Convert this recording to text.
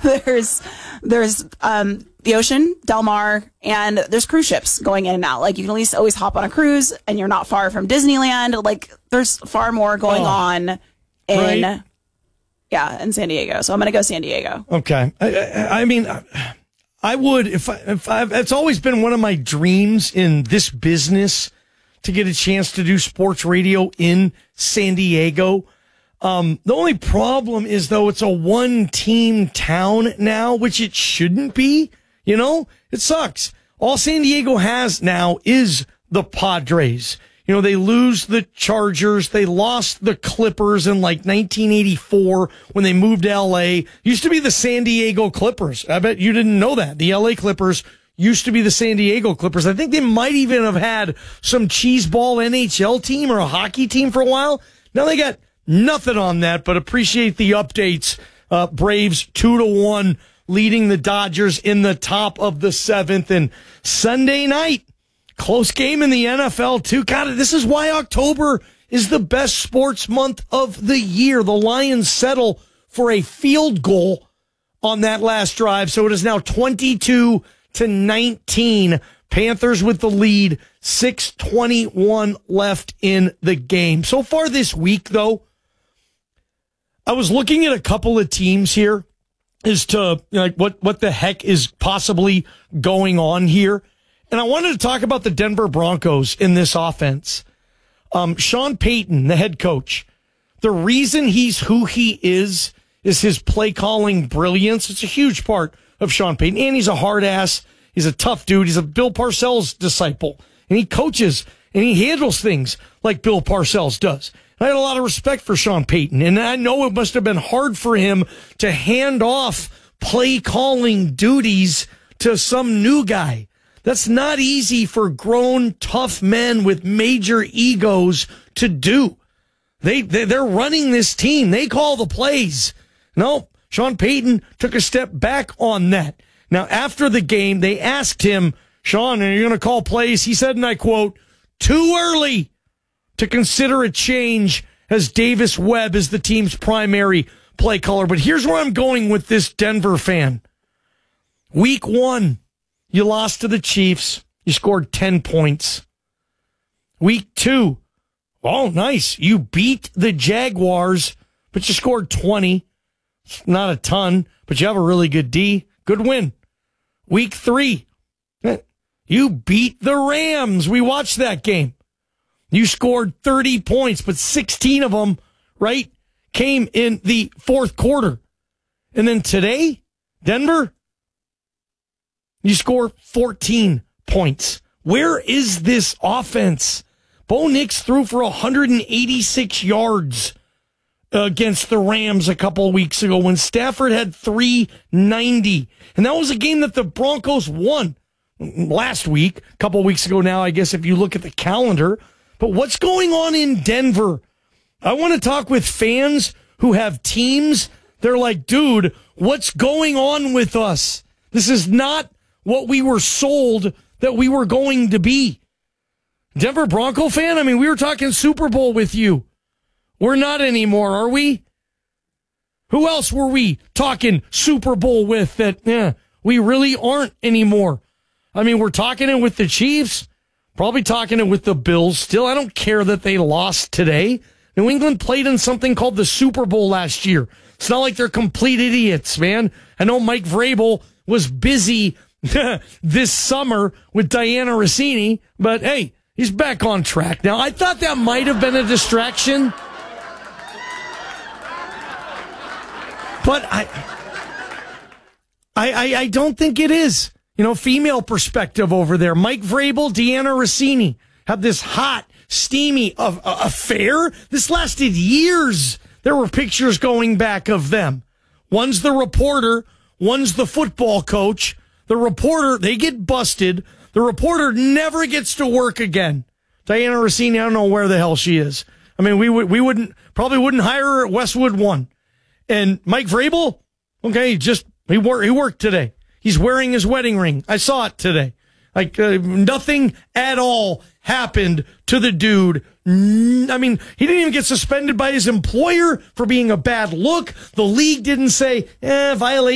there's the ocean, Del Mar, and there's cruise ships going in and out. Like, you can at least always hop on a cruise, and you're not far from Disneyland. Like, there's far more going on in San Diego. So I'm going to go San Diego. Okay. I mean, I would, if it's always been one of my dreams in this business to get a chance to do sports radio in San Diego. The only problem is, though, it's a one-team town now, which it shouldn't be. You know, it sucks. All San Diego has now is the Padres. You know, they lose the Chargers. They lost the Clippers in like 1984 when they moved to L.A. Used to be the San Diego Clippers. I bet you didn't know that. The L.A. Clippers used to be the San Diego Clippers. I think they might even have had some cheeseball NHL team or a hockey team for a while. Now they got nothing on that, but appreciate the updates. Braves 2-1 leading the Dodgers in the top of the seventh. And Sunday night, close game in the NFL, too. God, this is why October is the best sports month of the year. The Lions settle for a field goal on that last drive, so it is now 22-19. Panthers with the lead, 6:21 left in the game. So far this week, though, I was looking at a couple of teams here as to like what the heck is possibly going on here. And I wanted to talk about the Denver Broncos in this offense. Sean Payton, the head coach, the reason he's who he is his play calling brilliance. It's a huge part of Sean Payton. And he's a hard ass. He's a tough dude. He's a Bill Parcells disciple. And he coaches and he handles things like Bill Parcells does. I had a lot of respect for Sean Payton. And I know it must have been hard for him to hand off play calling duties to some new guy. That's not easy for grown, tough men with major egos to do. They're running this team. They call the plays. No, Sean Payton took a step back on that. Now, after the game, they asked him, Sean, are you going to call plays? He said, and I quote, too early to consider a change as Davis Webb is the team's primary play caller. But here's where I'm going with this Denver fan. Week 1. You lost to the Chiefs. You scored 10 points. Week 2. Oh, nice. You beat the Jaguars, but you scored 20. Not a ton, but you have a really good D. Good win. Week 3. You beat the Rams. We watched that game. You scored 30 points, but 16 of them, right, came in the fourth quarter. And then today, Denver, you score 14 points. Where is this offense? Bo Nix threw for 186 yards against the Rams a couple of weeks ago when Stafford had 390. And that was a game that the Broncos won last week, a couple of weeks ago now, I guess, if you look at the calendar. But what's going on in Denver? I want to talk with fans who have teams. They're like, dude, what's going on with us? This is not what we were sold that we were going to be. Denver Bronco fan, I mean, we were talking Super Bowl with you. We're not anymore, are we? Who else were we talking Super Bowl with that we really aren't anymore? I mean, we're talking it with the Chiefs, probably talking it with the Bills. Still, I don't care that they lost today. New England played in something called the Super Bowl last year. It's not like they're complete idiots, man. I know Mike Vrabel was busy this summer with Diana Rossini, but hey, he's back on track now. I thought that might have been a distraction, but I don't think it is. You know, female perspective over there. Mike Vrabel, Diana Rossini have this hot, steamy affair. This lasted years. There were pictures going back of them. One's the reporter, one's the football coach. The reporter, they get busted. The reporter never gets to work again. Diana Rossini, I don't know where the hell she is. I mean, we probably wouldn't hire her at Westwood One. And Mike Vrabel, okay, he worked today. He's wearing his wedding ring. I saw it today. Like, nothing at all happened to the dude. I mean, he didn't even get suspended by his employer for being a bad look. The league didn't say, violation.